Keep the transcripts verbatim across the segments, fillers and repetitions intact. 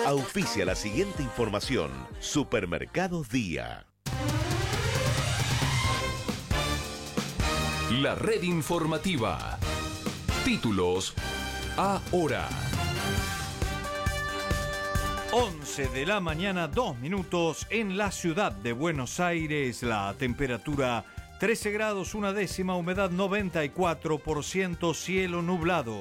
Auspicia la siguiente información. Supermercados Día. La red informativa. Títulos ahora. once de la mañana, dos minutos en la ciudad de Buenos Aires. La temperatura trece grados, una décima, humedad noventa y cuatro por ciento, cielo nublado.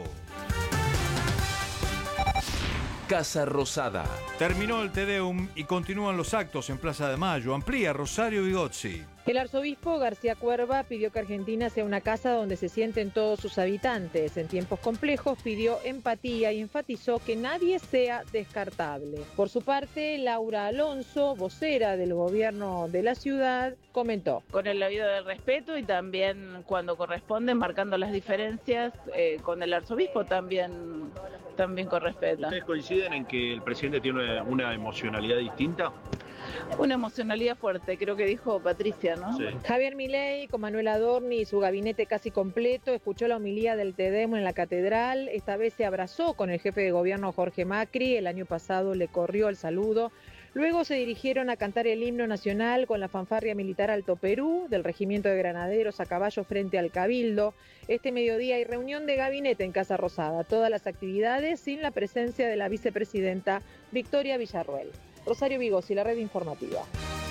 Casa Rosada. Terminó el Te Deum y continúan los actos en Plaza de Mayo. Amplía Rosario Vigozzi. El arzobispo García Cuerva pidió que Argentina sea una casa donde se sienten todos sus habitantes. En tiempos complejos pidió empatía y enfatizó que nadie sea descartable. Por su parte, Laura Alonso, vocera del gobierno de la ciudad, comentó. Con el habido del respeto y también cuando corresponde, marcando las diferencias, eh, con el arzobispo también, también con respeto. ¿Ustedes coinciden en que el presidente tiene una, una emocionalidad distinta? Una emocionalidad fuerte, creo que dijo Patricia, ¿no? Sí. Javier Milei, con Manuel Adorni y su gabinete casi completo, escuchó la homilía del Te Deum en la catedral. Esta vez se abrazó con el jefe de gobierno Jorge Macri. El año pasado le corrió el saludo. Luego se dirigieron a cantar el himno nacional con la fanfarria militar Alto Perú, del Regimiento de Granaderos a caballo frente al Cabildo. Este mediodía hay reunión de gabinete en Casa Rosada. Todas las actividades sin la presencia de la vicepresidenta Victoria Villarruel. Rosario Vigozzi, la red informativa.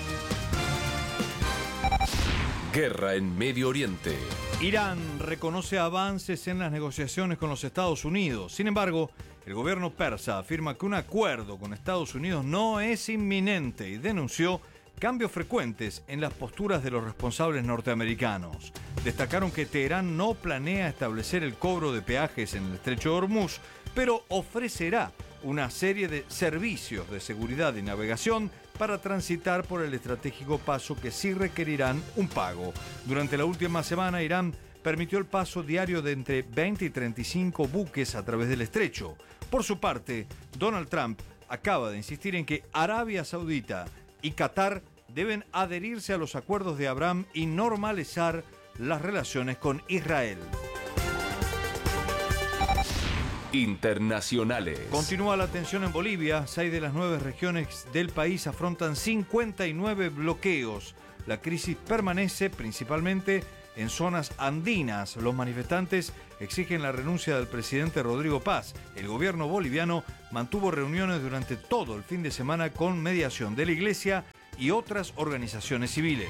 Guerra en Medio Oriente. Irán reconoce avances en las negociaciones con los Estados Unidos. Sin embargo, el gobierno persa afirma que un acuerdo con Estados Unidos no es inminente y denunció cambios frecuentes en las posturas de los responsables norteamericanos. Destacaron que Teherán no planea establecer el cobro de peajes en el estrecho de Hormuz, pero ofrecerá una serie de servicios de seguridad y navegación para transitar por el estratégico paso que sí requerirán un pago. Durante la última semana, Irán permitió el paso diario de entre veinte y treinta y cinco buques a través del estrecho. Por su parte, Donald Trump acaba de insistir en que Arabia Saudita y Qatar deben adherirse a los acuerdos de Abraham y normalizar las relaciones con Israel. Internacionales. Continúa la tensión en Bolivia. Seis de las nueve regiones del país afrontan cincuenta y nueve bloqueos. La crisis permanece principalmente en zonas andinas. Los manifestantes exigen la renuncia del presidente Rodrigo Paz. El gobierno boliviano mantuvo reuniones durante todo el fin de semana con mediación de la Iglesia y otras organizaciones civiles.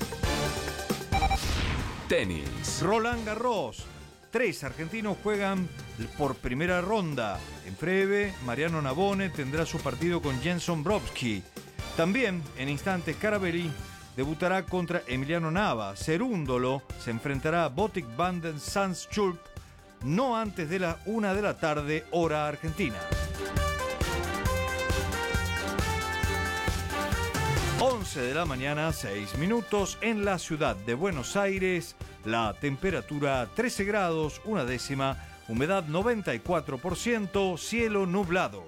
Tenis. Roland Garros. Tres argentinos juegan por primera ronda. En breve, Mariano Navone tendrá su partido con Jenson Brofsky. También, en instantes, Carabelli debutará contra Emiliano Nava. Cerúndolo se enfrentará a Botic van den Zandschulp no antes de la una de la tarde, hora argentina. once de la mañana, seis minutos en la ciudad de Buenos Aires. La temperatura trece grados, una décima, humedad noventa y cuatro por ciento, cielo nublado.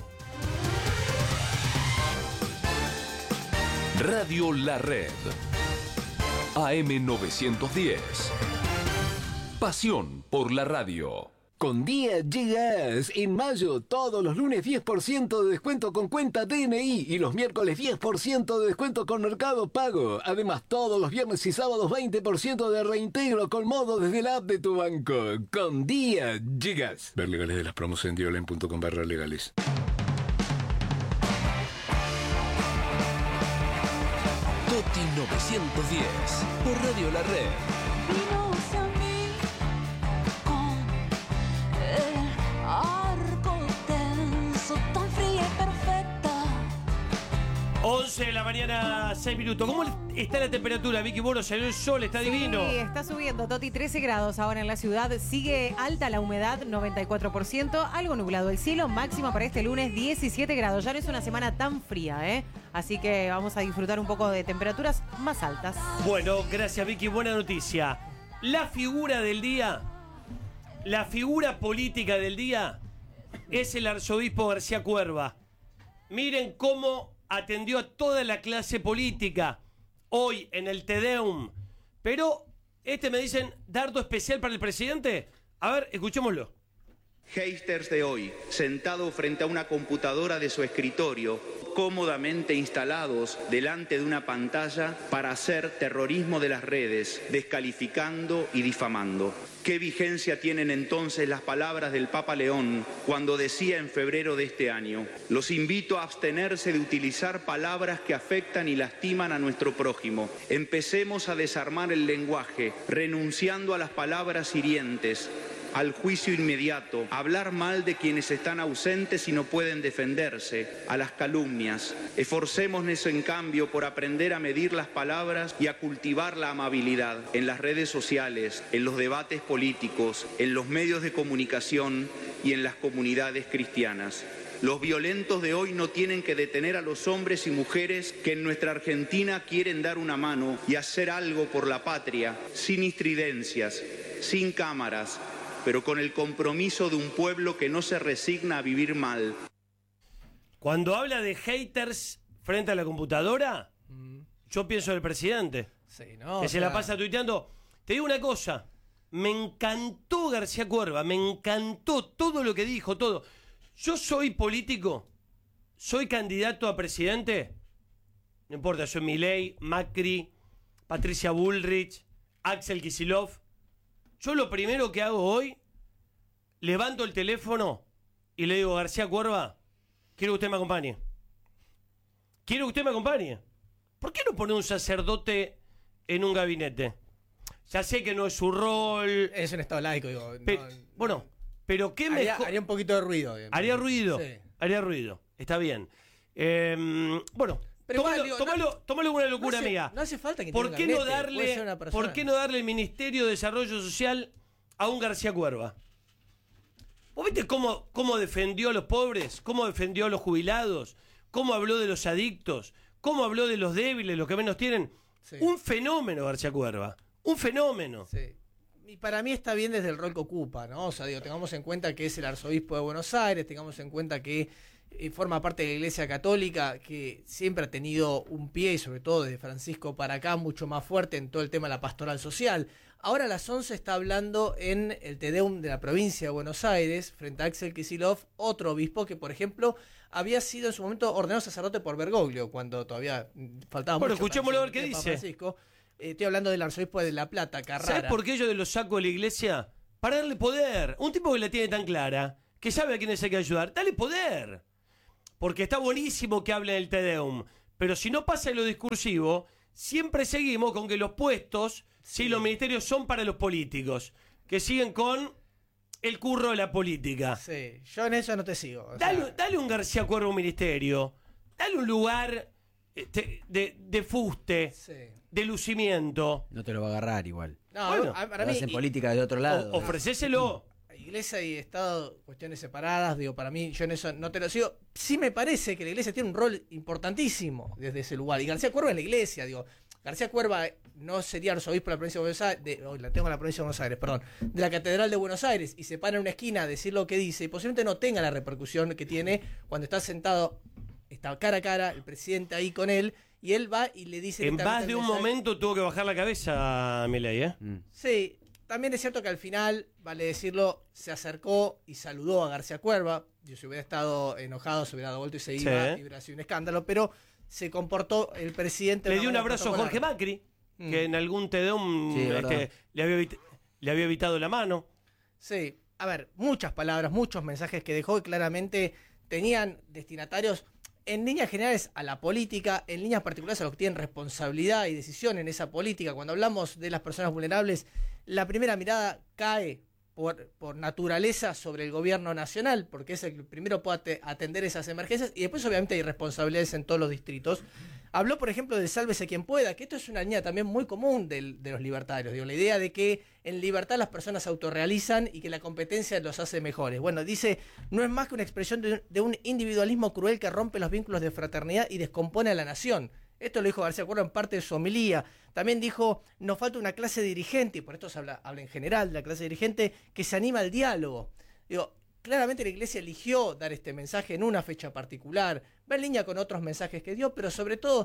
Radio La Red. A M novecientos diez. Pasión por la radio. Con Día llegas en mayo, todos los lunes diez por ciento de descuento con cuenta D N I y los miércoles diez por ciento de descuento con Mercado Pago. Además, todos los viernes y sábados veinte por ciento de reintegro con modo desde la app de tu banco. Con Día llegas. Ver legales de las promos en diolen punto com barra legales. Toti novecientos diez por Radio La Red. once de la mañana, seis minutos. ¿Cómo está la temperatura, Vicky? Bueno, salió el sol, está sí, divino. Sí, está subiendo, Toti, trece grados ahora en la ciudad. Sigue alta la humedad, noventa y cuatro por ciento. Algo nublado el cielo, máxima para este lunes, diecisiete grados. Ya no es una semana tan fría, ¿eh? Así que vamos a disfrutar un poco de temperaturas más altas. Bueno, gracias, Vicky. Buena noticia. La figura del día, la figura política del día es el arzobispo García Cuerva. Miren cómo atendió a toda la clase política hoy en el Te Deum. Pero, este me dicen, dardo especial para el presidente. A ver, escuchémoslo. Haters de hoy, sentado frente a una computadora de su escritorio, cómodamente instalados delante de una pantalla para hacer terrorismo de las redes, descalificando y difamando. ¿Qué vigencia tienen entonces las palabras del Papa León cuando decía en febrero de este año: los invito a abstenerse de utilizar palabras que afectan y lastiman a nuestro prójimo? Empecemos a desarmar el lenguaje, renunciando a las palabras hirientes, al juicio inmediato, a hablar mal de quienes están ausentes y no pueden defenderse, a las calumnias. Esforcémonos en cambio por aprender a medir las palabras y a cultivar la amabilidad en las redes sociales, en los debates políticos, en los medios de comunicación y en las comunidades cristianas. Los violentos de hoy no tienen que detener a los hombres y mujeres que en nuestra Argentina quieren dar una mano y hacer algo por la patria, sin estridencias, sin cámaras, pero con el compromiso de un pueblo que no se resigna a vivir mal. Cuando habla de haters frente a la computadora, mm. yo pienso en el presidente, sí, ¿no? que o se sea... la pasa tuiteando. Te digo una cosa, me encantó García Cuerva, me encantó todo lo que dijo, todo. Yo soy político, soy candidato a presidente, no importa, soy Milei, Macri, Patricia Bullrich, Axel Kicillof. Yo lo primero que hago hoy, levanto el teléfono y le digo: García Cuerva, quiero que usted me acompañe. Quiero que usted me acompañe. ¿Por qué no pone un sacerdote en un gabinete? Ya sé que no es su rol. Es un estado laico, digo. Pe- no, bueno, pero qué haría, mejor... haría un poquito de ruido. Digamos. Haría ruido, sí. haría ruido. Está bien. Eh, bueno... Pero tómalo, igual, digo, tómalo, no, tómalo una locura no hace, mía. No hace falta que ¿Por qué, un no gabinete, puede ser darle, una persona. ¿Por qué no darle el Ministerio de Desarrollo Social a un García Cuerva? ¿Vos viste cómo, cómo defendió a los pobres? ¿Cómo defendió a los jubilados? ¿Cómo habló de los adictos? ¿Cómo habló de los débiles, los que menos tienen? Sí. Un fenómeno, García Cuerva. Un fenómeno. Sí. Y para mí está bien desde el rol que ocupa, ¿no? O sea, digo, tengamos en cuenta que es el arzobispo de Buenos Aires, tengamos en cuenta que eh, forma parte de la Iglesia Católica, que siempre ha tenido un pie, y sobre todo desde Francisco para acá, mucho más fuerte en todo el tema de la pastoral social. Ahora a las once está hablando en el Te Deum de la provincia de Buenos Aires, frente a Axel Kicillof, otro obispo que, por ejemplo, había sido en su momento ordenado sacerdote por Bergoglio, cuando todavía faltaba bueno, mucho. Bueno, escuchémoslo a ver qué dice. Francisco. Eh, estoy hablando del arzobispo de La Plata, Carrara. ¿Sabes por qué yo de los saco de la iglesia? Para darle poder. Un tipo que la tiene tan clara, que sabe a quiénes hay que ayudar, dale poder. Porque está buenísimo que hable del Te Deum, pero si no pasa en lo discursivo, siempre seguimos con que los puestos, sí, sí los ministerios son para los políticos, que siguen con el curro de la política. Sí, yo en eso no te sigo. O dale, sea... dale un García Cuerva a un ministerio, dale un lugar de, de, de fuste, sí, de lucimiento. No te lo va a agarrar igual. No, bueno, para mí, hacen política de otro lado. O, ofrecéselo. Iglesia y Estado, cuestiones separadas, digo, para mí, yo en eso no te lo sigo. Sí me parece que la Iglesia tiene un rol importantísimo desde ese lugar. Y García Cuerva es la Iglesia, digo. García Cuerva no sería arzobispo de la provincia de Buenos Aires, de, oh, la tengo en la provincia de Buenos Aires, perdón, de la Catedral de Buenos Aires, y se para en una esquina a decir lo que dice, y posiblemente no tenga la repercusión que tiene cuando está sentado, está cara a cara, el presidente ahí con él, y él va y le dice... En más de un mensaje. Momento tuvo que bajar la cabeza a Milei, ¿eh? Mm. Sí. También es cierto que al final, vale decirlo, se acercó y saludó a García Cuerva. Yo si hubiera estado enojado, se hubiera dado vuelta y se iba, sí, y hubiera sido un escándalo, pero se comportó el presidente... Le dio un abrazo a Jorge Macri, mm. que en algún Te Deum sí, este, le, había evit- le había evitado la mano. Sí, a ver, muchas palabras, muchos mensajes que dejó, y claramente tenían destinatarios, en líneas generales, a la política, en líneas particulares a los que tienen responsabilidad y decisión en esa política. Cuando hablamos de las personas vulnerables, la primera mirada cae por, por naturaleza sobre el gobierno nacional, porque es el que primero puede atender esas emergencias, y después obviamente hay responsabilidades en todos los distritos. Habló, por ejemplo, del sálvese quien pueda, que esto es una línea también muy común del, de los libertarios. Digo, la idea de que en libertad las personas se autorrealizan y que la competencia los hace mejores. Bueno, dice, no es más que una expresión de, de un individualismo cruel que rompe los vínculos de fraternidad y descompone a la nación. Esto lo dijo García Cuerva en parte de su homilía. También dijo, nos falta una clase dirigente, y por esto se habla, habla en general de la clase dirigente, que se anima al diálogo. Digo, claramente la Iglesia eligió dar este mensaje en una fecha particular, va en línea con otros mensajes que dio, pero sobre todo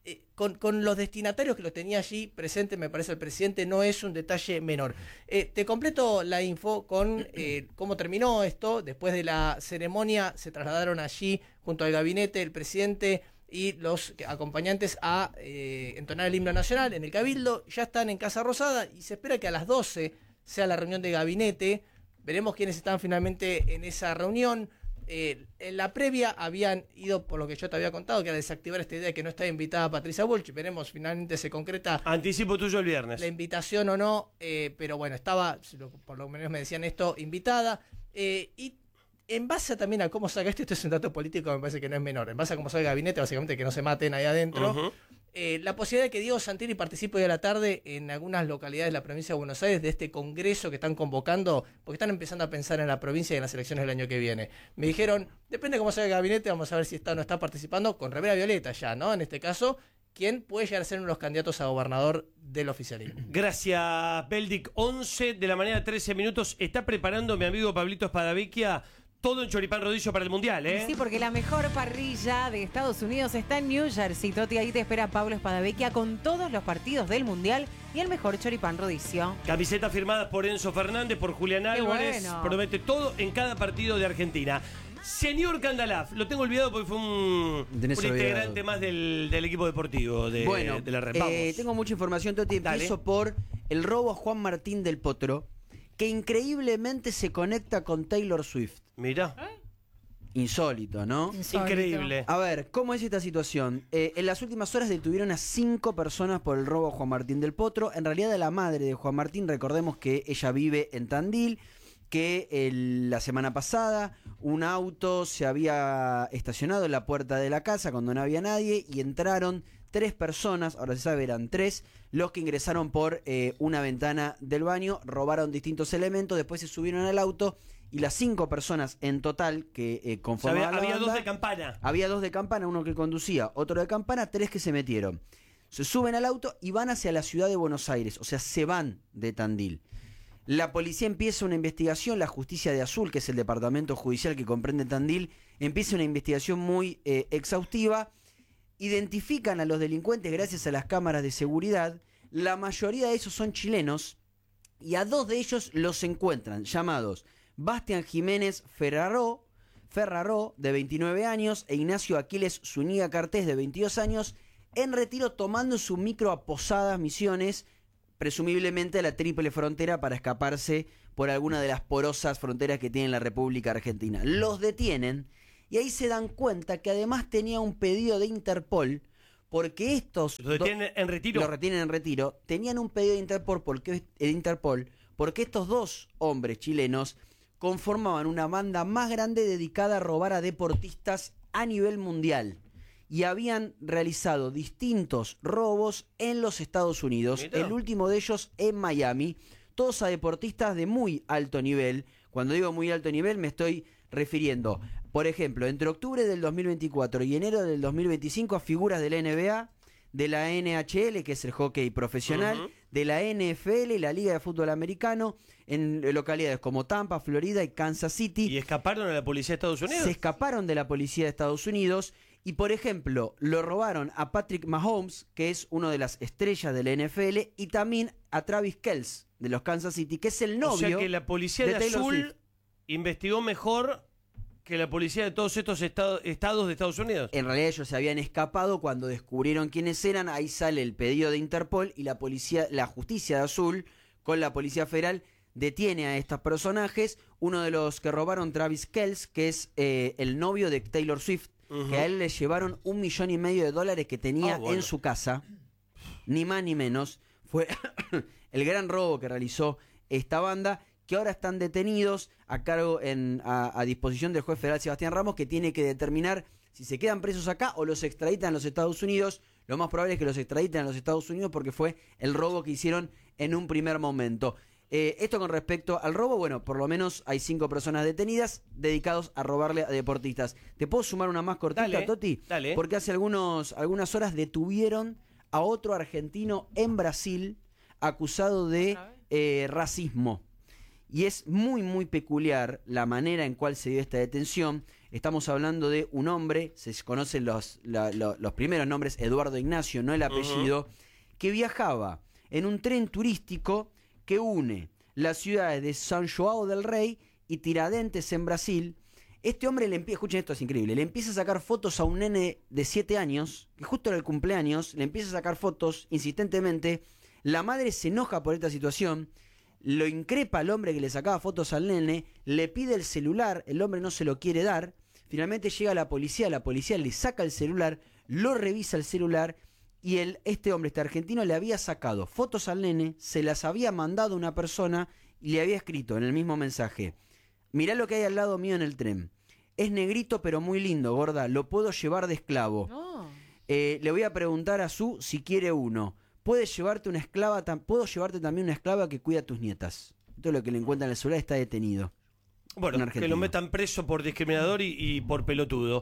eh, con, con los destinatarios que los tenía allí presente, me parece el presidente, no es un detalle menor. Eh, te completo la info con eh, cómo terminó esto. Después de la ceremonia se trasladaron allí junto al gabinete el presidente y los acompañantes a eh, entonar el himno nacional en el Cabildo. Ya están en Casa Rosada y se espera que a las doce sea la reunión de gabinete. Veremos quiénes están finalmente en esa reunión. Eh, en la previa habían ido, por lo que yo te había contado, que era desactivar esta idea de que no está invitada Patricia Bullrich. Veremos, finalmente se concreta. Anticipo tuyo el viernes. La invitación o no, eh, pero bueno, estaba, por lo menos me decían esto, invitada. Eh, y en base también a cómo salga esto, esto es un dato político, me parece que no es menor. En base a cómo salga el gabinete, básicamente que no se maten ahí adentro. Uh-huh. Eh, la posibilidad de que Diego Santilli participe hoy a la tarde en algunas localidades de la provincia de Buenos Aires de este congreso que están convocando, porque están empezando a pensar en la provincia y en las elecciones del año que viene. Me dijeron, depende de cómo salga el gabinete, vamos a ver si está o no está participando, con remera violeta ya, ¿no? En este caso, ¿quién puede llegar a ser uno de los candidatos a gobernador del oficialismo? Gracias, Beldic. once de la mañana, trece minutos. Está preparando mi amigo Pablito Espadavecchia todo en choripán rodillo para el Mundial, ¿eh? Sí, porque la mejor parrilla de Estados Unidos está en New Jersey. Toti, ahí te espera Pablo Espadavecchia con todos los partidos del Mundial y el mejor choripán rodillo. Camisetas firmadas por Enzo Fernández, por Julián Álvarez. Bueno. Promete todo en cada partido de Argentina. Señor Candalaf, lo tengo olvidado porque fue un, un integrante más del, del equipo deportivo de, bueno, de la Red. Eh, tengo mucha información, Toti. Empiezo por el robo a Juan Martín del Potro, que increíblemente se conecta con Taylor Swift. Mira. ¿Eh? Insólito, ¿no? Insólito. Increíble. A ver, ¿cómo es esta situación? Eh, en las últimas horas detuvieron a cinco personas por el robo a Juan Martín del Potro. En realidad a la madre de Juan Martín, recordemos que ella vive en Tandil, que el, la semana pasada un auto se había estacionado en la puerta de la casa cuando no había nadie y entraron tres personas, ahora se sabe eran tres, los que ingresaron por eh, una ventana del baño, robaron distintos elementos, después se subieron al auto y las cinco personas en total que eh, conformaban o sea, había, la había banda, dos de campana. Había dos de campana, uno que conducía, otro de campana, tres que se metieron. Se suben al auto y van hacia la ciudad de Buenos Aires, o sea, se van de Tandil. La policía empieza una investigación, la Justicia de Azul, que es el departamento judicial que comprende Tandil, empieza una investigación muy eh, exhaustiva. Identifican a los delincuentes gracias a las cámaras de seguridad. La mayoría de esos son chilenos y a dos de ellos los encuentran, llamados Bastián Jiménez Ferraró, Ferraró, de veintinueve años, e Ignacio Aquiles Zúñiga Cartés, de veintidós años, en retiro tomando su micro a Posadas Misiones, presumiblemente a la triple frontera para escaparse por alguna de las porosas fronteras que tiene la República Argentina. Los detienen y ahí se dan cuenta que además tenía un pedido de Interpol, porque estos... ¿Los detienen en retiro? Los retienen en retiro. Tenían un pedido de Interpol porque, de Interpol porque estos dos hombres chilenos conformaban una banda más grande dedicada a robar a deportistas a nivel mundial. Y habían realizado distintos robos en los Estados Unidos. Mirá. El último de ellos en Miami. Todos a deportistas de muy alto nivel. Cuando digo muy alto nivel me estoy refiriendo, por ejemplo, entre octubre del dos mil veinticuatro y enero del dos mil veinticinco a figuras de la N B A, de la N H L, que es el hockey profesional, uh-huh. de la N F L y la Liga de Fútbol Americano, en localidades como Tampa, Florida y Kansas City. ¿Y escaparon a la policía de Estados Unidos? Se escaparon de la policía de Estados Unidos y, por ejemplo, lo robaron a Patrick Mahomes, que es uno de las estrellas de la N F L, y también a Travis Kelce, de los Kansas City, que es el novio. O sea que la policía de, de Taylor Azul Swift investigó mejor que la policía de todos estos estado, estados de Estados Unidos. En realidad ellos se habían escapado cuando descubrieron quiénes eran. Ahí sale el pedido de Interpol y la policía, la Justicia de Azul con la Policía Federal detiene a estos personajes. Uno de los que robaron, Travis Kelce, que es eh, el novio de Taylor Swift, uh-huh. que a él le llevaron un millón y medio de dólares que tenía oh, bueno. en su casa, ni más ni menos. Fue el gran robo que realizó esta banda, que ahora están detenidos a cargo en, a, a disposición del juez federal Sebastián Ramos, que tiene que determinar si se quedan presos acá o los extraditan a los Estados Unidos. Lo más probable es que los extraditen a los Estados Unidos porque fue el robo que hicieron en un primer momento. Eh, esto con respecto al robo, bueno, por lo menos hay cinco personas detenidas dedicados a robarle a deportistas. ¿Te puedo sumar una más cortita, dale, Toti? Dale. Porque hace algunos, algunas horas detuvieron a otro argentino en Brasil acusado de eh, racismo. Y es muy, muy peculiar la manera en cual se dio esta detención. Estamos hablando de un hombre, se conocen los, la, lo, los primeros nombres, Eduardo Ignacio, no el apellido, uh-huh. que viajaba en un tren turístico que une las ciudades de São João del Rei y Tiradentes en Brasil. Este hombre le empieza, escuchen esto, es increíble, le empieza a sacar fotos a un nene de siete años, que justo era el cumpleaños, le empieza a sacar fotos insistentemente. La madre se enoja por esta situación, lo increpa al hombre que le sacaba fotos al nene, le pide el celular, el hombre no se lo quiere dar. Finalmente llega la policía, la policía le saca el celular, lo revisa el celular y el, este hombre, este argentino, le había sacado fotos al nene, se las había mandado a una persona y le había escrito en el mismo mensaje: mirá lo que hay al lado mío en el tren. Es negrito pero muy lindo, gorda, lo puedo llevar de esclavo. Oh. Eh, le voy a preguntar a Su si quiere uno. ¿Puedes llevarte una esclava? ¿Puedo llevarte también una esclava que cuida a tus nietas? Todo lo que le encuentra en el celular está detenido. Bueno, que lo metan preso por discriminador y, y por pelotudo.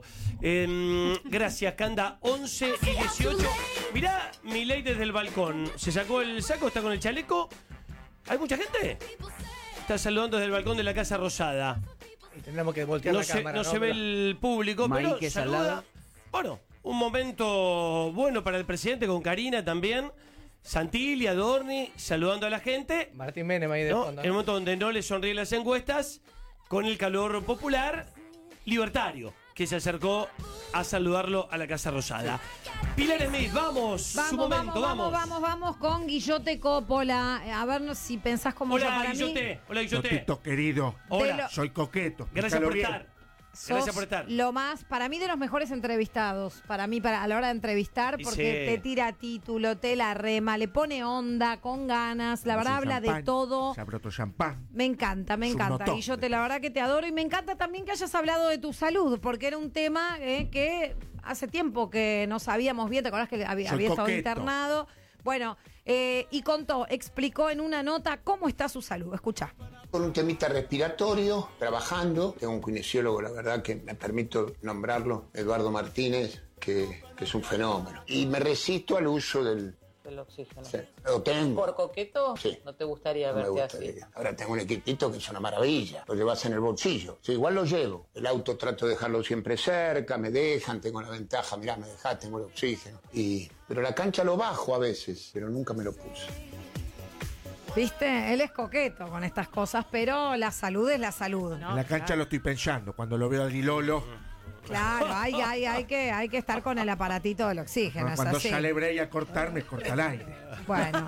Eh, gracias, Canda. once y dieciocho. Mirá, Milei desde el balcón. ¿Se sacó el saco? ¿Está con el chaleco? ¿Hay mucha gente? Está saludando desde el balcón de la Casa Rosada. Y tendremos que voltear no la se, cámara. No, no se ve el público, Maí, pero saluda. Bueno, un momento bueno para el presidente con Karina también. Santilli, Adorni, saludando a la gente. Martín Menem ahí de ¿no? fondo. En el momento donde no le sonríen las encuestas, con el calor popular libertario, que se acercó a saludarlo a la Casa Rosada. Pilar Smith, vamos, vamos su momento, vamos, vamos. Vamos, vamos, vamos con Guillote Coppola. A ver si pensás como Hola, yo para Guillote. mí. Hola, Guillote. Totito querido. Hola. Lo... Soy coqueto. Gracias por bien. estar. Sos Gracias por estar. Lo más, para mí, de los mejores entrevistados. Para mí, para, a la hora de entrevistar, porque sí. te tira título, te la rema, le pone onda, con ganas. La verdad, habla champán, de todo. Se abrió otro champán. Me encanta, me encanta. Y yo te la verdad que te adoro. Y me encanta también que hayas hablado de tu salud, porque era un tema eh, que hace tiempo que no sabíamos bien. ¿Te acordás que había, había estado internado? Bueno, eh, y contó, explicó en una nota cómo está su salud. Escuchá. Con un temita respiratorio, trabajando. Tengo un kinesiólogo, la verdad que me permito nombrarlo, Eduardo Martínez, que, que es un fenómeno. Y me resisto al uso del... del oxígeno. Sí, lo tengo. ¿Por coqueto? Sí. No te gustaría No verte me gustaría. así. Ahora tengo un equipito que es una maravilla. Lo llevas en el bolsillo. Sí, igual lo llevo. El auto trato de dejarlo siempre cerca, me dejan, tengo la ventaja, mirá, me dejás, tengo el oxígeno. Y... Pero la cancha lo bajo a veces, pero nunca me lo puse. ¿Viste? Él es coqueto con estas cosas, pero la salud es la salud, ¿no? En la cancha claro. lo estoy pensando. Cuando lo veo al Lilolo. Claro, hay, hay, hay, que, hay que estar con el aparatito del oxígeno. Bueno, cuando es así. sale Bray a cortarme, corta el aire. Bueno.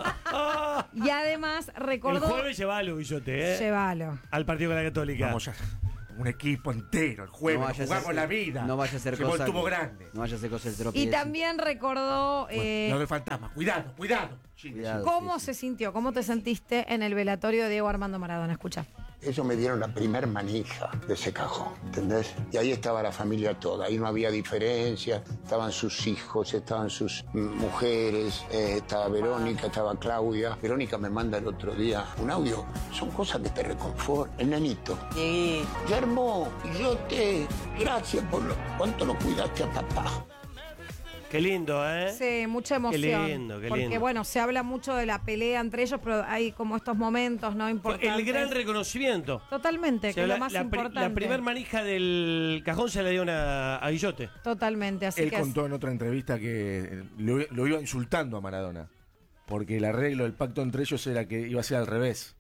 Y además recordó... El jueves llévalo, Guillote, ¿eh? Llévalo. Al partido con la Católica. Vamos a... Un equipo entero, el jueves, no jugamos hacer, la vida. No vaya a ser se cosa. tuvo grande. No vaya a ser cosa el Y también recordó. Eh, bueno, lo de fantasma. Cuidado, cuidado. cuidado ¿Cómo sí, se sí. sintió? ¿Cómo te sentiste en el velatorio de Diego Armando Maradona? Escucha. Ellos me dieron la primer manija de ese cajón, ¿entendés? Y ahí estaba la familia toda, ahí no había diferencia, estaban sus hijos, estaban sus mujeres, eh, estaba Verónica, estaba Claudia. Verónica me manda el otro día un audio, son cosas que te reconfortan. El nenito. Sí. Guillermo, yo te... Gracias por lo... ¿Cuánto lo cuidaste a papá? Qué lindo, ¿eh? Sí, mucha emoción. Qué lindo, qué porque, lindo. bueno, se habla mucho de la pelea entre ellos, pero hay como estos momentos, ¿no? Importantes. El gran reconocimiento. Totalmente, O sea, que es la, lo más la, importante. La primer manija del cajón se la dio a, a Guillote. Totalmente, así Él que... contó en otra entrevista que lo, lo iba insultando a Maradona. Porque el arreglo, el pacto entre ellos era que iba a ser al revés.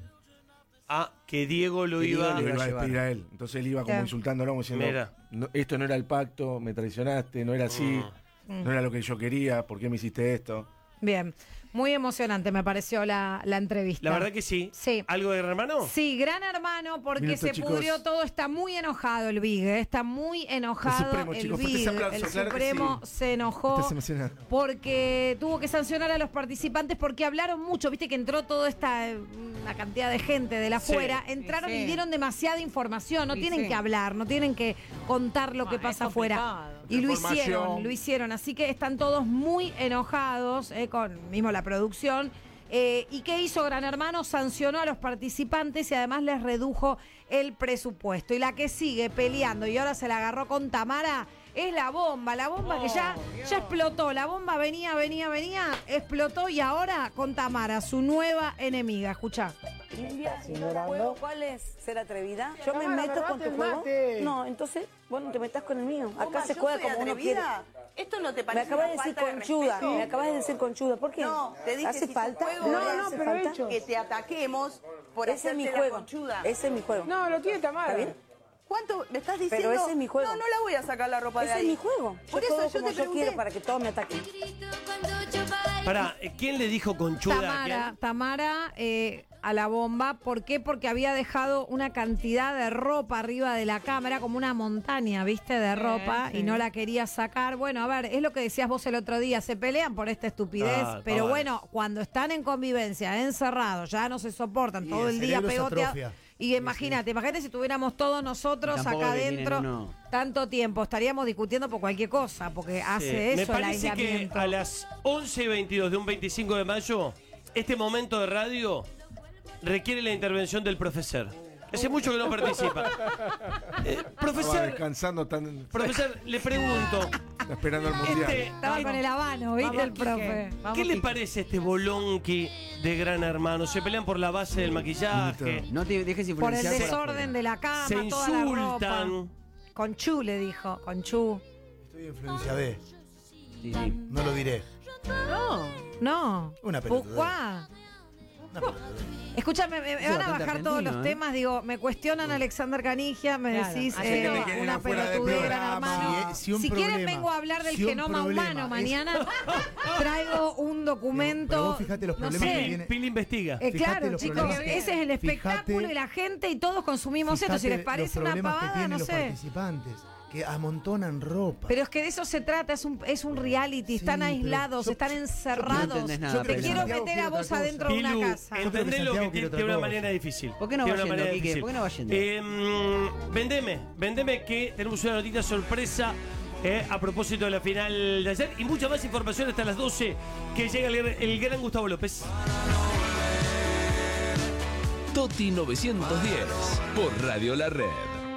Ah, que Diego lo que iba, Diego lo iba a a despedir a él. Entonces él iba como Claro. insultándolo, como diciendo, Mira. no, esto no era el pacto, me traicionaste, no era así, Mm. no era lo que yo quería, ¿por qué me hiciste esto? Bien, muy emocionante me pareció la, la entrevista. La verdad que sí. Sí. ¿Algo de Gran Hermano? Sí, Gran Hermano, porque Minuto, se chicos. pudrió todo, está muy enojado el Big, ¿eh? Está muy enojado El Supremo, el chicos, fuerte Big. ese aplauso, El claro que Supremo sí. se enojó Estás emocionado. porque tuvo que sancionar a los participantes porque hablaron mucho, viste que entró toda esta eh, una cantidad de gente de la Sí. afuera, entraron Sí, sí. y dieron demasiada información, no Sí, tienen sí. que hablar, no tienen que contar lo Ah, que es pasa afuera. complicado. Y lo Información. hicieron, lo hicieron, así que están todos muy enojados, eh, con mismo la producción. Eh, ¿Y qué hizo Gran Hermano? Sancionó a los participantes y además les redujo el presupuesto. Y la que sigue peleando y ahora se la agarró con Tamara es la bomba. La bomba que ya, ya explotó. La bomba venía, venía, venía, explotó y ahora con Tamara, su nueva enemiga. Escuchá. Silvia, ¿tu juego cuál es? ¿Ser atrevida? Yo me meto con tu juego. No, entonces, vos no te metas con el mío. Acá se juega como uno quiere. ¿Esto no te Me parece acabas de una decir falta de conchuda. respeto? Me acabas de decir conchuda. ¿Por qué? No, te dije ¿Hace si falta? tu juego No, es no, pero he hecho. que te ataquemos por Ese es mi hacerte la juego. conchuda. Ese es mi juego. No, lo tiene Tamara. ¿Está bien? ¿Cuánto me estás diciendo? Pero ese es mi juego. No, no la voy a sacar la ropa de Ese ahí. es mi juego. Por Yo eso juego yo como te yo pregunté. quiero para que todos me ataquen. Pará, ¿quién le dijo conchuda? Tamara, Tamara eh, a la bomba. ¿Por qué? Porque había dejado una cantidad de ropa arriba de la cámara, como una montaña, ¿viste? De ropa, sí. y no la quería sacar. Bueno, a ver, es lo que decías vos el otro día, se pelean por esta estupidez, Ah, pero ah, bueno, cuando están en convivencia, encerrados, ya no se soportan, todo el, el día cerebro se pegotea. atrofia. Y imagínate, imagínate si tuviéramos todos nosotros Tampoco acá que tienen adentro uno. tanto tiempo, estaríamos discutiendo por cualquier cosa, porque hace Me eso el parece que aislamiento. a las once y veintidós de un veinticinco de mayo, este momento de radio requiere la intervención del profesor. Hace mucho que no participa. Eh, Estaba profesor, descansando tan. profesor, le pregunto. Está esperando el mundial. Este, Estaba con el habano, ¿viste? Vamos, el profe. Quique. Vamos, ¿Qué le Quique. parece este bolonqui de Gran Hermano? Se pelean por la base del maquillaje. No te dejes Por el influenciar. desorden de la cama, Se toda la ropa. insultan. Con Chu le dijo, con Chu. Estoy influencia B. Sí, sí. No lo diré. No, no. Una pelotudez. Pourquoi? Una pelotudez. Escúchame, me, me Es van a bastante bajar todos argentino, los ¿eh? temas. Digo, me cuestionan a Alexander Canigia, me Claro. decís Así eh, que le quieren una afuera del pelotudez, Gran programa. Hermano. Si- si un quieren, problema- vengo a hablar del si un genoma problema humano. es- Mañana traigo un documento. Pero vos fijate los no problemas sé. que viene. Pili investiga. Eh, Fíjate claro, los chicos, problemas que- ese es el espectáculo fíjate- y la gente y todos consumimos esto. Si Fíjate les parece los una problemas que pavada, tienen no los sé. participantes, que amontonan ropa. Pero es que de eso se trata, es un, es un reality, están pero aislados, yo- están yo- encerrados. no entendés nada, Te pero quiero Santiago meter quiere a otra vos cosa. adentro de una Pilu, casa. Yo creo que entendelo que Santiago tiene, quiere otra tiene una cosa. manera difícil. ¿Por qué no va Tiene una yendo, manera Quique? difícil. ¿Por qué no va yendo? Eh, mm, vendeme, vendeme que tenemos una notita sorpresa eh, a propósito de la final de ayer y mucha más información hasta las doce que llega el, el gran Gustavo López. Toti novecientos diez por Radio La Red.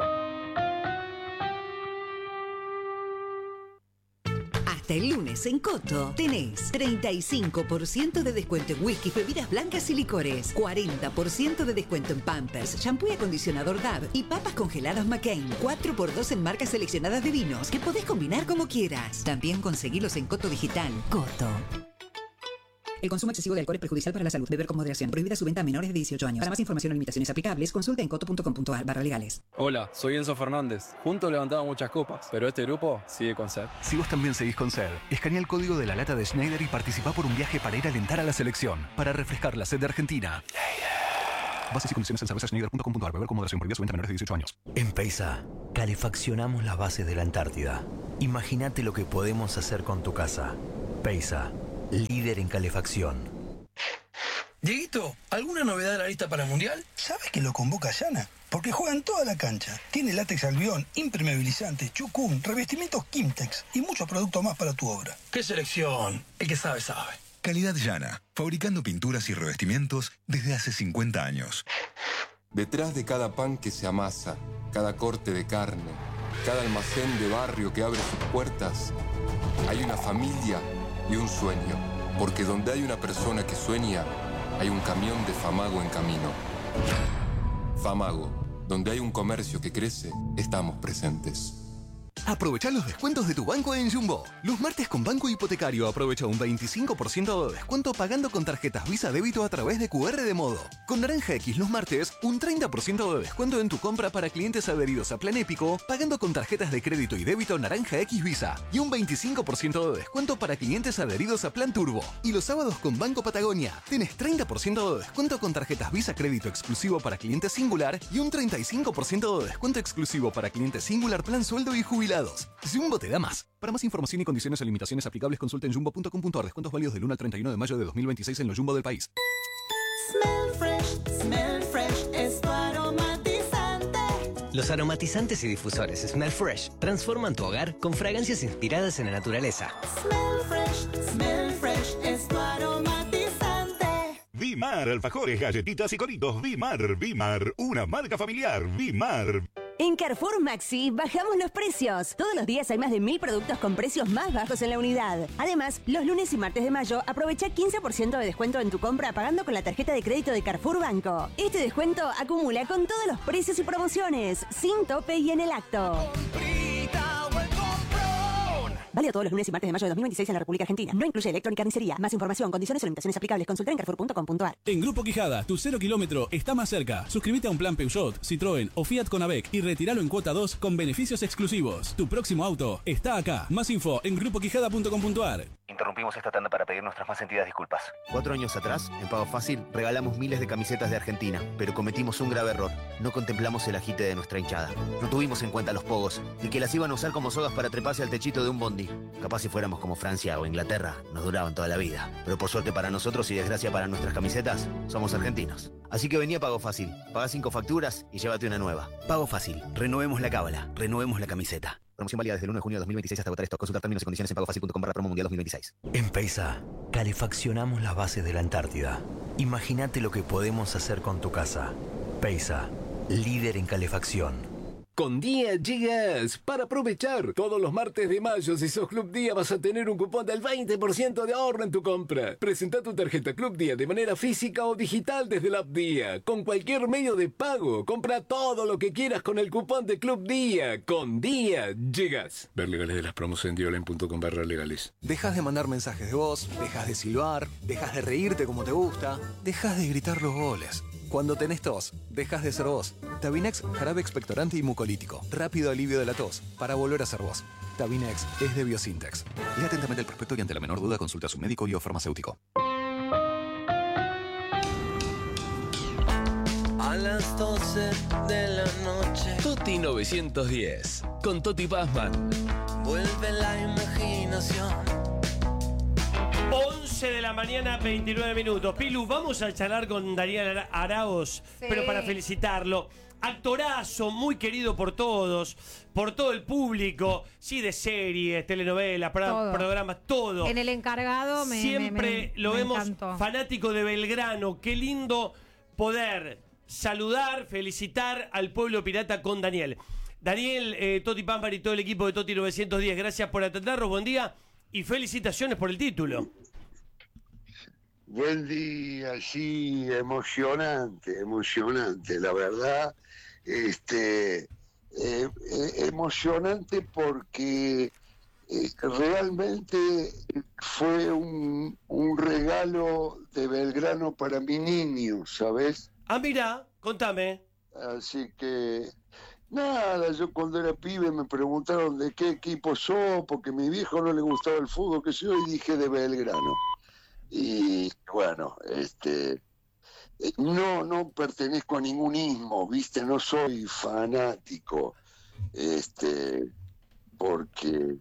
Hasta el lunes en Coto tenés treinta y cinco por ciento de descuento en whisky, bebidas blancas y licores, cuarenta por ciento de descuento en Pampers, shampoo y acondicionador D A B y papas congeladas McCain, cuatro por dos en marcas seleccionadas de vinos que podés combinar como quieras. También conseguilos en Coto Digital. Coto. El consumo excesivo de alcohol es perjudicial para la salud. Beber con moderación. Prohibida su venta a menores de dieciocho años. Para más información o limitaciones aplicables, consulta en coto punto com punto a r barra legales. Hola, soy Enzo Fernández. Juntos levantamos muchas copas, pero este grupo sigue con sed. Si vos también seguís con sed, escanea el código de la lata de Schneider y participá por un viaje para ir a alentar a la selección, para refrescar la sed de Argentina. Bases y condiciones en cerveza schneider punto com punto a r. Beber con moderación. Prohibida su venta a menores de dieciocho años. En Peisa, calefaccionamos las bases de la Antártida. Imagínate lo que podemos hacer con tu casa. Peisa, líder en calefacción. Dieguito, ¿alguna novedad de la lista para el Mundial? ¿Sabes que lo convoca Yana? Porque juega en toda la cancha. Tiene látex albión, impermeabilizante, chucum, revestimientos Kimtex y muchos productos más para tu obra. ¡Qué selección! El que sabe, sabe. Calidad Yana, fabricando pinturas y revestimientos desde hace cincuenta años. Detrás de cada pan que se amasa, cada corte de carne, cada almacén de barrio que abre sus puertas, hay una familia y un sueño. Porque donde hay una persona que sueña, hay un camión de Famago en camino. Famago, donde hay un comercio que crece, estamos presentes. Aprovecha los descuentos de tu banco en Jumbo. Los martes con Banco Hipotecario aprovecha un veinticinco por ciento de descuento pagando con tarjetas Visa Débito a través de cu erre de Modo. Con Naranja X los martes, un treinta por ciento de descuento en tu compra para clientes adheridos a Plan Épico pagando con tarjetas de crédito y débito Naranja X Visa. Y un veinticinco por ciento de descuento para clientes adheridos a Plan Turbo. Y los sábados con Banco Patagonia, tenés treinta por ciento de descuento con tarjetas Visa Crédito exclusivo para clientes Singular y un treinta y cinco por ciento de descuento exclusivo para clientes Singular Plan Sueldo y Jubilados. Jumbo te da más. Para más información y condiciones o limitaciones aplicables, consulta en jumbo punto com punto a r. Descuentos válidos del uno al treinta y uno de mayo de dos mil veintiséis en los Jumbo del país. Smell fresh, smell fresh, es tu aromatizante. Los aromatizantes y difusores Smell Fresh transforman tu hogar con fragancias inspiradas en la naturaleza. Smell fresh, smell fresh, es tu aromatizante. Vimar, alfajores, galletitas y coritos. Vimar, Vimar, una marca familiar. Vimar. En Carrefour Maxi bajamos los precios. Todos los días hay más de mil productos con precios más bajos en la unidad. Además, los lunes y martes de mayo aprovecha quince por ciento de descuento en tu compra pagando con la tarjeta de crédito de Carrefour Banco. Este descuento acumula con todos los precios y promociones, sin tope y en el acto. Válido todos los lunes y martes de mayo de dos mil veintiséis en la República Argentina. No incluye electrónica y carnicería. Más información, condiciones o limitaciones aplicables. Consultar en carrefour punto com punto a r. En Grupo Quijada, tu cero kilómetro está más cerca. Suscríbete a un plan Peugeot, Citroën o Fiat Conavec y retíralo en cuota dos con beneficios exclusivos. Tu próximo auto está acá. Más info en grupo quijada punto com punto a r. Interrumpimos esta tanda para pedir nuestras más sentidas disculpas. Cuatro años atrás, en Pago Fácil, regalamos miles de camisetas de Argentina, pero cometimos un grave error. No contemplamos el agite de nuestra hinchada. No tuvimos en cuenta los pogos y que las iban a usar como sogas para treparse al techito de un bondi. Capaz si fuéramos como Francia o Inglaterra, nos duraban toda la vida. Pero por suerte para nosotros y desgracia para nuestras camisetas, somos argentinos. Así que vení a Pago Fácil, paga cinco facturas y llévate una nueva. Pago Fácil, renovemos la cábala, renovemos la camiseta. Promoción válida desde el uno de junio de dos mil veintiséis hasta agotar stock. Consultar términos y condiciones en pagofacil punto com barra promo mundial dos mil veintiséis. En Peisa, calefaccionamos las bases de la Antártida. Imagínate lo que podemos hacer con tu casa. Peisa, líder en calefacción. Con Día llegas para aprovechar. Todos los martes de mayo, si sos Club Día, vas a tener un cupón del veinte por ciento de ahorro en tu compra. Presenta tu tarjeta Club Día de manera física o digital desde la app Día. Con cualquier medio de pago. Compra todo lo que quieras con el cupón de Club Día. Con Día llegas. Ver legales de las promos en diolen punto com barra legales. Dejas de mandar mensajes de voz, dejas de silbar, dejas de reírte como te gusta, dejas de gritar los goles. Cuando tenés tos, dejas de ser vos. Tabinex, jarabe expectorante y mucolítico. Rápido alivio de la tos, para volver a ser vos. Tabinex es de Biosintex. Lea atentamente el prospecto y ante la menor duda consulta a su médico y o farmacéutico. A las doce de la noche. Toti novecientos diez, con Toti Pazman. Vuelve la imaginación. once de la mañana, veintinueve minutos. Pilu, vamos a charlar con Daniel Araoz, sí. Pero para felicitarlo. Actorazo, muy querido por todos, por todo el público, sí, de series, telenovelas, pro todo. programas, todo. En El Encargado me Siempre me, me, lo me vemos encantó. Fanático de Belgrano. Qué lindo poder saludar, felicitar al pueblo pirata con Daniel. Daniel, eh, Toti Pazman y todo el equipo de Toti novecientos diez, gracias por atendernos, buen día y felicitaciones por el título. Buen día, sí, emocionante, emocionante, la verdad, este, eh, eh, emocionante porque eh, realmente fue un, un regalo de Belgrano para mi niño, ¿sabes? Ah, mira, contame. Así que, nada, yo cuando era pibe me preguntaron de qué equipo sos, porque a mi viejo no le gustaba el fútbol, que yo, y dije de Belgrano. Y bueno, este no no pertenezco a ningún ismo, viste, no soy fanático, este porque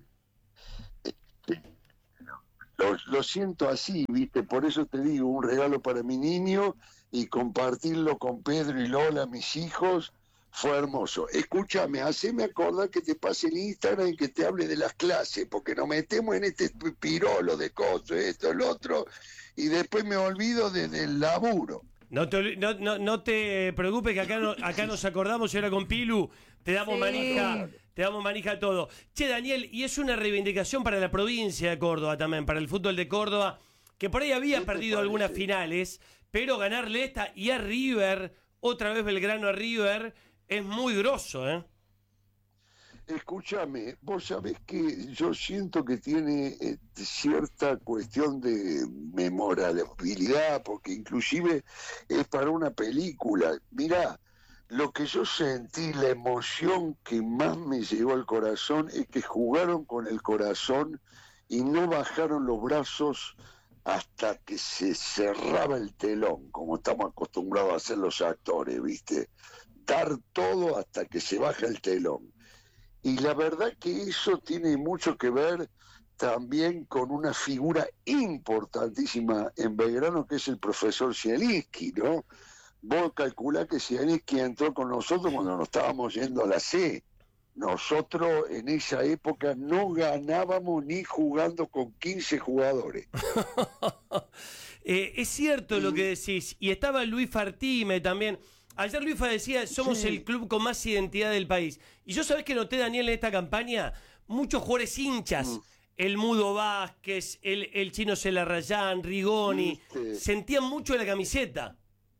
este, lo, lo siento así, viste, por eso te digo, un regalo para mi niño y compartirlo con Pedro y Lola, mis hijos, fue hermoso. Escúchame, haceme acordar que te pase el Instagram y que te hable de las clases, porque nos metemos en este pirolo de cosas, esto, el otro, y después me olvido de, del laburo. No te, no, no, no te preocupes que acá, no, acá nos acordamos y ahora con Pilu te damos sí. manija, te damos manija a todo. Che, Daniel, y es una reivindicación para la provincia de Córdoba también, para el fútbol de Córdoba, que por ahí había perdido algunas finales, pero ganarle esta y a River, otra vez Belgrano a River, es muy grosso, ¿eh? Escúchame, vos sabés que yo siento que tiene eh, cierta cuestión de memorabilidad, porque inclusive es para una película. Mirá, lo que yo sentí, la emoción que más me llegó al corazón es que jugaron con el corazón y no bajaron los brazos hasta que se cerraba el telón, como estamos acostumbrados a hacer los actores, ¿viste? Dar todo hasta que se baja el telón. Y la verdad que eso tiene mucho que ver también con una figura importantísima en Belgrano, que es el profesor Zielinski, ¿no? Vos calculás que Zielinski entró con nosotros cuando nos estábamos yendo a la C. Nosotros en esa época no ganábamos ni jugando con quince jugadores. eh, es cierto lo que decís. Y estaba Luis Fartime también. Ayer Luifa decía, somos Sí. el club con más identidad del país. Y yo, ¿sabés qué noté, Daniel, en esta campaña? Muchos jugadores hinchas. Mm. El Mudo Vázquez, el, el Chino Celarrayán, Rigoni. ¿Viste? Sentían mucho la camiseta.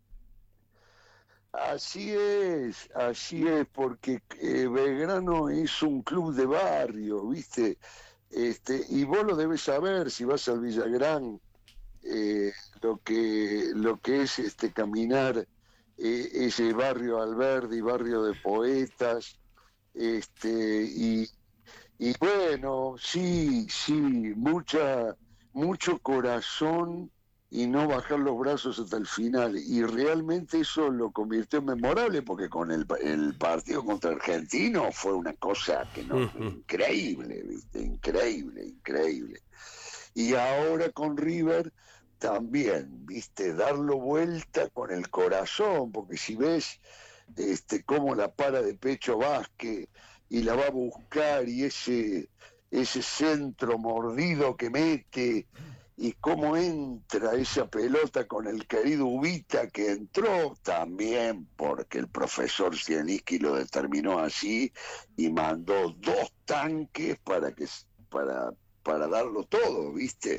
Así es, así es, porque eh, Belgrano es un club de barrio, ¿viste? Este, y vos lo debes saber si vas al Villagrán, eh, lo que lo que es este caminar eh, ese barrio Alberdi, barrio de poetas, este y y bueno, sí, sí, mucha mucho corazón y no bajar los brazos hasta el final. Y realmente eso lo convirtió en memorable, porque con el, el partido contra Argentino fue una cosa que no, increíble, ¿viste? Increíble, increíble. Y ahora con River también, ¿viste? Darlo vuelta con el corazón, porque si ves este cómo la para de pecho Vázquez y la va a buscar, y ese, ese centro mordido que mete, y cómo entra esa pelota con el querido Ubita, que entró también porque el profesor Zielinski lo determinó así y mandó dos tanques para que para para darlo todo, ¿viste?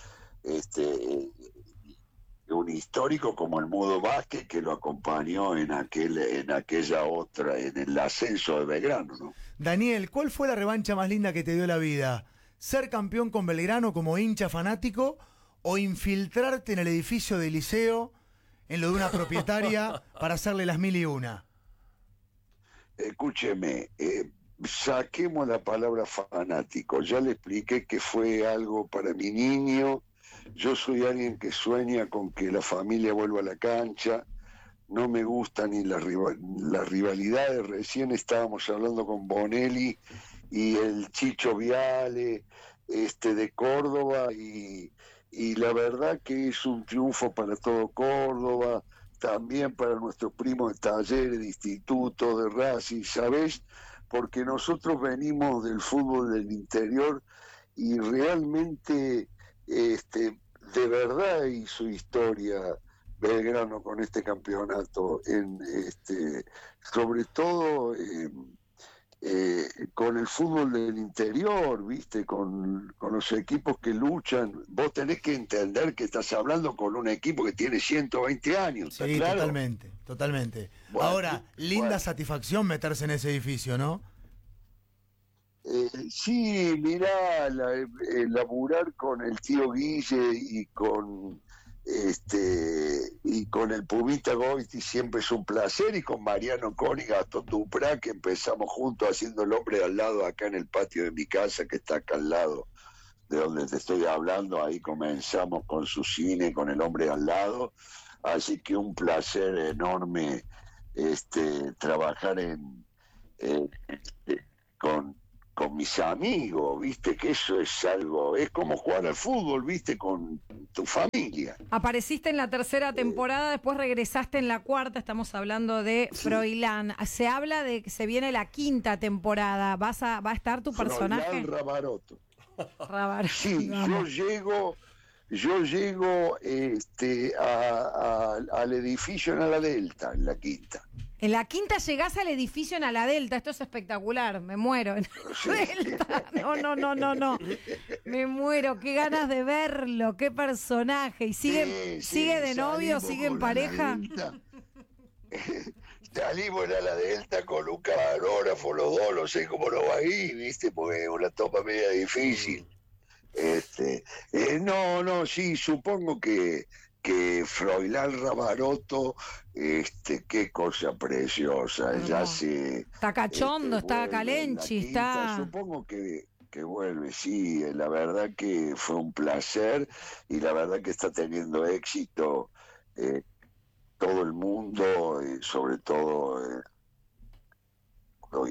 Este un histórico como el Mudo Vázquez, que lo acompañó en aquel en aquella otra, en el ascenso de Belgrano, ¿no? Daniel, ¿cuál fue la revancha más linda que te dio la vida? ¿Ser campeón con Belgrano como hincha fanático o infiltrarte en el edificio del liceo, en lo de una propietaria, para hacerle las mil y una? Escúcheme, eh, saquemos la palabra fanático. Ya le expliqué que fue algo para mi niño. Yo soy alguien que sueña con que la familia vuelva a la cancha. No me gustan ni las rival, las rivalidades. Recién estábamos hablando con Bonelli y el Chicho Viale, este de Córdoba, y, y la verdad que es un triunfo para todo Córdoba, también para nuestros primos de Talleres, de Instituto, de Racing, ¿sabés? Porque nosotros venimos del fútbol del interior y realmente este de verdad hizo historia Belgrano con este campeonato, en este sobre todo eh, eh, con el fútbol del interior, viste, con, con los equipos que luchan. Vos tenés que entender que estás hablando con un equipo que tiene ciento veinte años, ¿está Sí, claro? totalmente, totalmente. Bueno, Ahora, linda bueno. satisfacción meterse en ese edificio, ¿no? Eh, sí, mirá, la, eh, laburar con el tío Guille y con este y con el Pumita Goiti siempre es un placer, y con Mariano Con y Gastón Duprá, que empezamos juntos haciendo El Hombre al Lado acá en el patio de mi casa, que está acá al lado de donde te estoy hablando. Ahí comenzamos con su cine, con El Hombre al Lado, así que un placer enorme este trabajar en, en este, con con mis amigos, viste, que eso es algo, es como jugar al fútbol, viste, con tu familia. Apareciste en la tercera temporada, después regresaste en la cuarta, estamos hablando de Froilán. Se habla de que se viene la quinta temporada, ¿Vas a, ¿va a estar tu personaje? Froilán Rabaroto. Rabar- Sí, Vamos. yo llego, yo llego este, a, a- al edificio en la Delta, en la quinta. En la quinta llegás al edificio en Ala Delta, esto es espectacular, me muero. En Ala Delta, no, no, no, no, no. Me muero, qué ganas de verlo, qué personaje. ¿Y sigue, Sí, sí, sigue de novio, salimos sigue en con pareja? Ala Delta. Salimos en la Delta con un camarógrafo, los dos, no sé cómo lo va ahí, viste, porque es una toma media difícil. Este, eh, no, no, sí, supongo que que Froilán Rabaroto, este, qué cosa preciosa, ya se... Está cachondo, este, está vuelve en la calenchi, quinta, está... Supongo que, que vuelve, sí, la verdad que fue un placer, y la verdad que está teniendo éxito eh, todo el mundo, eh, sobre todo eh, lo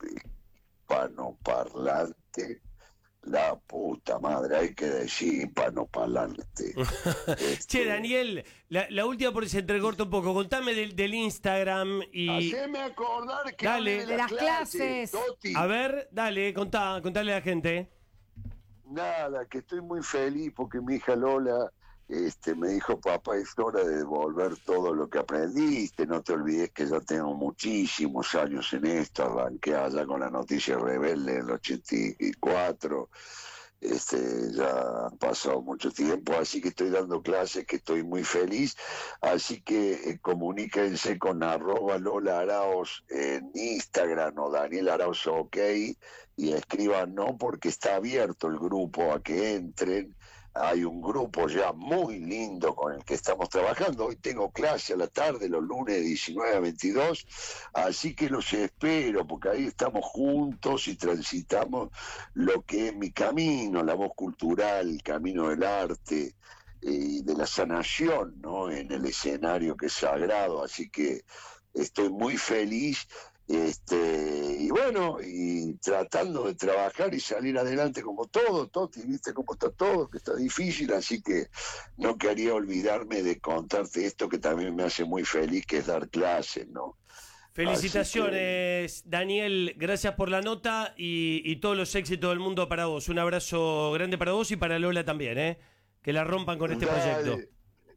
hispanoparlante. La puta madre, hay que decir hispanoparlante. Che, Daniel, la, la última porque se entrecorta un poco. Contame del, del Instagram y... Haceme acordar que Dale. hable de las clases, Toti. A ver, dale, contá, contale a la gente. Nada, que estoy muy feliz porque mi hija Lola este, me dijo, papá, es hora de devolver todo lo que aprendiste, no te olvides que ya tengo muchísimos años en esto, arranqué allá con la Noticia Rebelde en el ochenta y cuatro, este, ya ha pasado mucho tiempo, así que estoy dando clases, que estoy muy feliz, así que eh, comuníquense con arroba Lola Arauz en Instagram o Daniel Arauz OK y escriban no, porque está abierto el grupo a que entren. Hay un grupo ya muy lindo con el que estamos trabajando. Hoy tengo clase a la tarde, los lunes de diecinueve a veintidós, así que los espero, porque ahí estamos juntos y transitamos lo que es mi camino, la voz cultural, el camino del arte y eh, de la sanación, ¿no? En el escenario que es sagrado, así que estoy muy feliz. Este, y bueno, y tratando de trabajar y salir adelante como todo, Toti, viste cómo está todo, que está difícil, así que no quería olvidarme de contarte esto que también me hace muy feliz, que es dar clases, ¿no? Felicitaciones, que... Daniel, gracias por la nota y, y todos los éxitos del mundo para vos. Un abrazo grande para vos y para Lola también, ¿eh? Que la rompan con este dale, proyecto.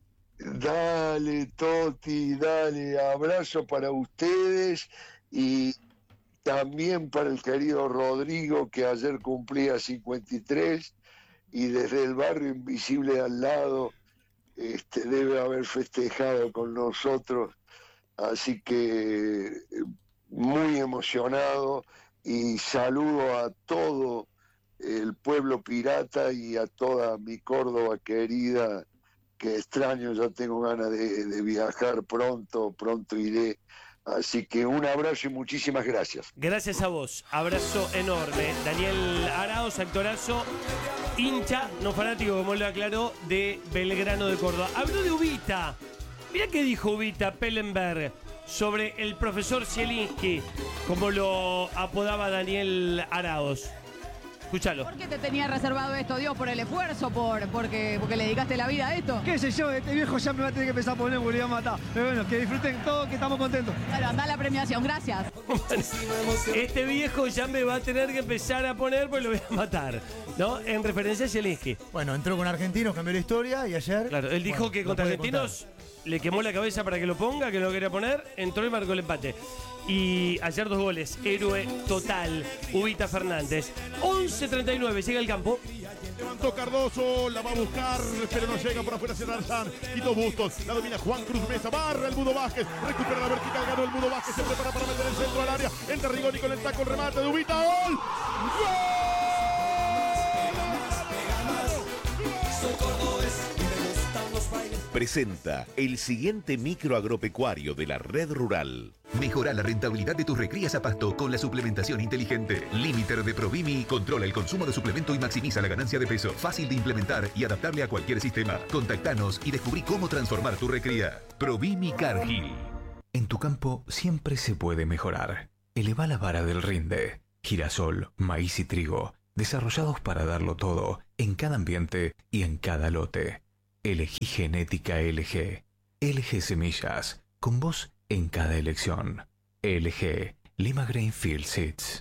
Dale, Toti, dale, abrazo para ustedes. Y también para el querido Rodrigo, que ayer cumplía cincuenta y tres, y desde el barrio invisible al lado este, debe haber festejado con nosotros, así que muy emocionado, y saludo a todo el pueblo pirata y a toda mi Córdoba querida, que extraño, ya tengo ganas de, de viajar pronto, pronto iré. Así que un abrazo y muchísimas gracias. Gracias a vos, abrazo enorme. Daniel Arauz, actorazo, hincha, no fanático, como lo aclaró, de Belgrano de Córdoba. Habló de Ubita. Mirá qué dijo Ubita Pellenberg sobre el profesor Zielinski, como lo apodaba Daniel Arauz. Escúchalo. ¿Por qué te tenía reservado esto, Dios? ¿Por el esfuerzo? ¿Por porque, porque le dedicaste la vida a esto? ¿Qué sé yo? Este viejo ya me va a tener que empezar a poner porque le va a matar. Pero bueno, que disfruten todos, que estamos contentos. Claro, anda la premiación, gracias. Este viejo ya me va a tener que empezar a poner porque lo voy a matar, ¿no? En referencia a Zielinski. Bueno, entró con Argentinos, cambió la historia y ayer... Claro, él dijo bueno, que contra Argentinos le quemó la cabeza para que lo ponga, que no lo quería poner, entró y marcó el empate. Y ayer dos goles, héroe total, Ubita Fernández. once treinta y nueve, llega al campo. Levantó Cardoso, la va a buscar, pero no llega, por afuera hacia Arzán. Quito Bustos, la domina Juan Cruz Mesa, barra el Mudo Vázquez, recupera la vertical, ganó el Mudo Vázquez, se prepara para meter el centro al área. Entra Rigoni con el taco, el remate de Ubita, ¡gol! ¡Gol! Presenta el siguiente micro agropecuario de la Red Rural. Mejora la rentabilidad de tus recrías a pasto con la suplementación inteligente. Limiter de Provimi controla el consumo de suplemento y maximiza la ganancia de peso. Fácil de implementar y adaptable a cualquier sistema. Contactanos y descubrí cómo transformar tu recría. Provimi Cargill. En tu campo siempre se puede mejorar. Eleva la vara del rinde. Girasol, maíz y trigo, desarrollados para darlo todo, en cada ambiente y en cada lote. Elegí Genética L G. L G Semillas, con vos en cada elección. L G, Lima Grainfield Seeds.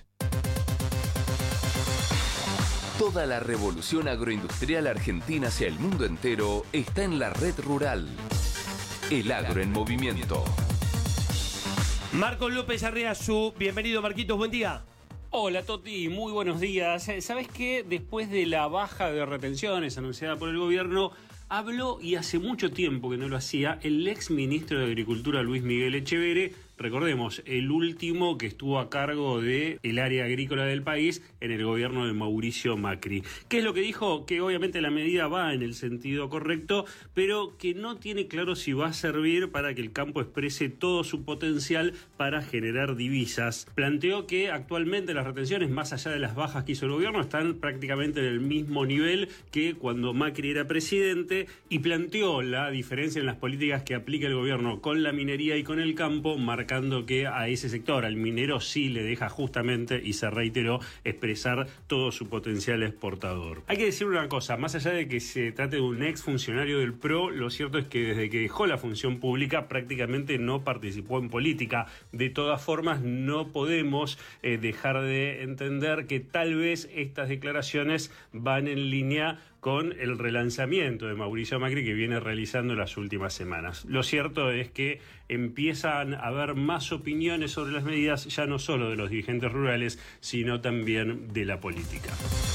Toda la revolución agroindustrial argentina hacia el mundo entero está en la Red Rural. El agro en movimiento. Marcos López Arriazu, bienvenido Marquitos, buen día. Hola Toti, muy buenos días. ¿Sabes qué? Después de la baja de retenciones anunciada por el gobierno, habló, y hace mucho tiempo que no lo hacía, el ex ministro de Agricultura Luis Miguel Echeverre, recordemos, el último que estuvo a cargo del área agrícola del país en el gobierno de Mauricio Macri. ¿Qué es lo que dijo? Que obviamente la medida va en el sentido correcto, pero que no tiene claro si va a servir para que el campo exprese todo su potencial para generar divisas. Planteó que actualmente las retenciones, más allá de las bajas que hizo el gobierno, están prácticamente en el mismo nivel que cuando Macri era presidente, y planteó la diferencia en las políticas que aplica el gobierno con la minería y con el campo, marcando que a ese sector, al minero, sí le deja justamente, y se reiteró, expresar todo su potencial exportador. Hay que decir una cosa, más allá de que se trate de un ex funcionario del P R O, lo cierto es que desde que dejó la función pública prácticamente no participó en política. De todas formas, no podemos eh, dejar de entender que tal vez estas declaraciones van en línea con el relanzamiento de Mauricio Macri que viene realizando en las últimas semanas. Lo cierto es que empiezan a haber más opiniones sobre las medidas, ya no solo de los dirigentes rurales, sino también de la política.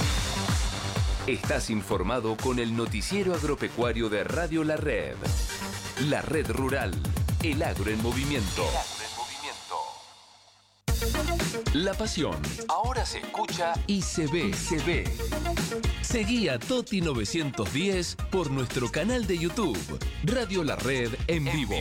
Estás informado con el noticiero agropecuario de Radio La Red. La Red Rural, el agro en movimiento. La pasión ahora se escucha y se ve, se ve. Seguí a Toti novecientos diez por nuestro canal de YouTube, Radio La Red en vivo.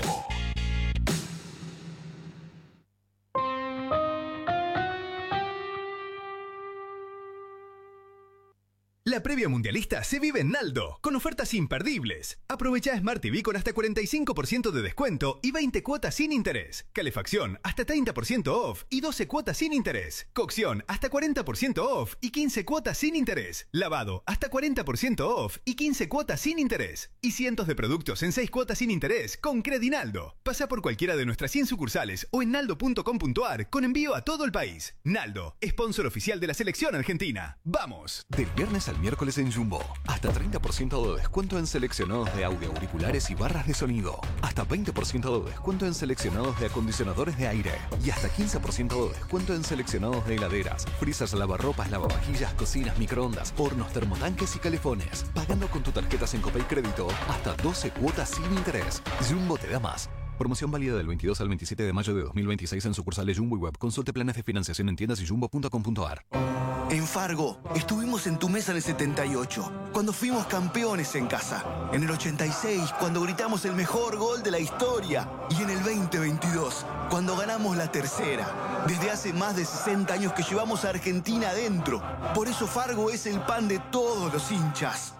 La previa mundialista se vive en Naldo, con ofertas imperdibles. Aprovecha Smart T V con hasta cuarenta y cinco por ciento de descuento y veinte cuotas sin interés. Calefacción hasta treinta por ciento off y doce cuotas sin interés. Cocción hasta cuarenta por ciento off y quince cuotas sin interés. Lavado hasta cuarenta por ciento off y quince cuotas sin interés. Y cientos de productos en seis cuotas sin interés con Credinaldo. Pasa por cualquiera de nuestras cien sucursales o en naldo punto com punto ar con envío a todo el país. Naldo, sponsor oficial de la selección argentina. ¡Vamos! Del viernes al miércoles en Jumbo, hasta treinta por ciento de descuento en seleccionados de audio, auriculares y barras de sonido. Hasta veinte por ciento de descuento en seleccionados de acondicionadores de aire. Y hasta quince por ciento de descuento en seleccionados de heladeras, freezers, lavarropas, lavavajillas, cocinas, microondas, hornos, termotanques y calefones. Pagando con tu tarjeta Syncopay Crédito hasta doce cuotas sin interés. Jumbo te da más. Promoción válida del veintidós al veintisiete de mayo de dos mil veintiséis en sucursales Jumbo y Web. Consulte planes de financiación en tiendas y jumbo punto com punto ar. En Fargo, estuvimos en tu mesa en el setenta y ocho, cuando fuimos campeones en casa. En el ochenta y seis, cuando gritamos el mejor gol de la historia. Y en el veinte veintidós, cuando ganamos la tercera. Desde hace más de sesenta años que llevamos a Argentina adentro. Por eso Fargo es el pan de todos los hinchas.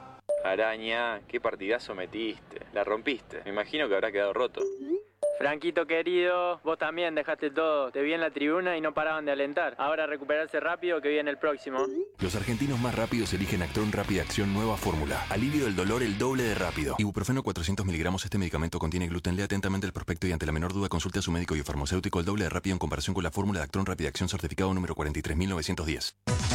Araña, qué partidazo metiste. La rompiste. Me imagino que habrá quedado roto. Franquito querido, vos también dejaste todo. Te vi en la tribuna y no paraban de alentar. Ahora recuperarse rápido que viene el próximo. Los argentinos más rápidos eligen Actron Rápida Acción Nueva Fórmula. Alivio del dolor el doble de rápido. Ibuprofeno cuatrocientos miligramos. Este medicamento contiene gluten. Lea atentamente el prospecto y ante la menor duda consulte a su médico y farmacéutico. El doble de rápido en comparación con la fórmula de Actron Rápida Acción certificado número cuarenta y tres mil novecientos diez.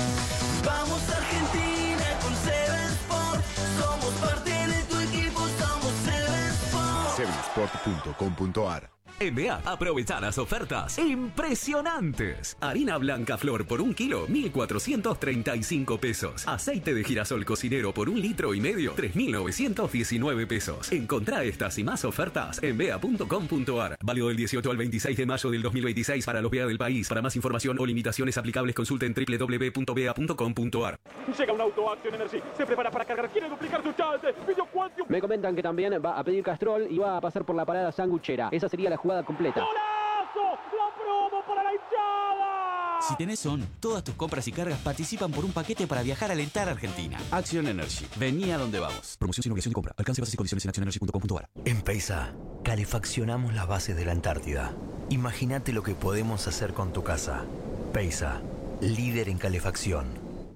Vamos Argentina con Seven Sport. Somos parte de tu equipo, somos Seven Sport. seven sport punto com punto ar. En B A, aprovecha las ofertas impresionantes. Harina blanca flor por un kilo, mil cuatrocientos treinta y cinco pesos. Aceite de girasol cocinero por un litro y medio, tres mil novecientos diecinueve pesos. Encontrá estas y más ofertas en b a punto com punto ar. Válido del dieciocho al veintiséis de mayo del dos mil veintiséis para los B A del país. Para más información o limitaciones aplicables consulten doble u doble u doble u punto b a punto com punto ar. Llega un auto Action Energy, se prepara para cargar, quiere duplicar su chance. Video Quantium. Me comentan que también va a pedir Castrol y va a pasar por la parada sanguchera. Esa sería la jugada completa. ¡Golazo! ¡La promo para la hinchada! Si tenés Son, todas tus compras y cargas participan por un paquete para viajar a alentar a Argentina. Action Energy. Vení a donde vamos. Promoción sin obligación de compra. Alcance, bases y condiciones en action energy punto com punto ar. En Peisa, calefaccionamos las bases de la Antártida. Imagínate lo que podemos hacer con tu casa. Peisa, líder en calefacción.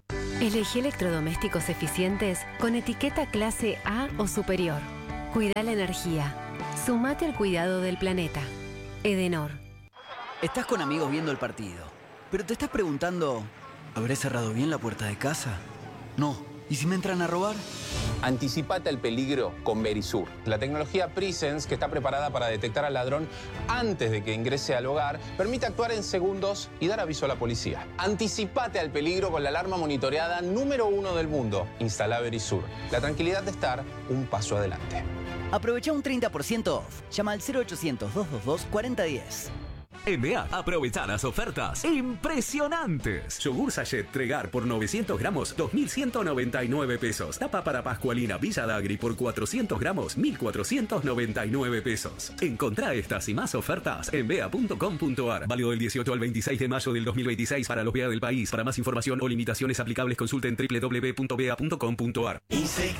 Elegí electrodomésticos eficientes con etiqueta clase A o superior. Cuida la energía. Sumate al cuidado del planeta. Edenor. Estás con amigos viendo el partido, pero te estás preguntando, ¿habré cerrado bien la puerta de casa? No. ¿Y si me entran a robar? Anticipate al peligro con Verisur, la tecnología Presence que está preparada para detectar al ladrón antes de que ingrese al hogar, permite actuar en segundos y dar aviso a la policía. Anticipate al peligro con la alarma monitoreada número uno del mundo. Instala Verisur, la tranquilidad de estar un paso adelante. Aprovecha un treinta por ciento off. Llama al cero ochocientos, doscientos veintidós, cuarenta diez. En B A, aprovecha las ofertas impresionantes. Yogur Sachet Tregar por novecientos gramos, dos mil ciento noventa y nueve pesos. Tapa para Pascualina Villa Dagri por cuatrocientos gramos, mil cuatrocientos noventa y nueve pesos. Encontrá estas y más ofertas en b a punto com punto ar. Válido del dieciocho al veintiséis de mayo del dos mil veintiséis para los B A del país. Para más información o limitaciones aplicables consulten doble u doble u doble u punto b a punto com punto ar.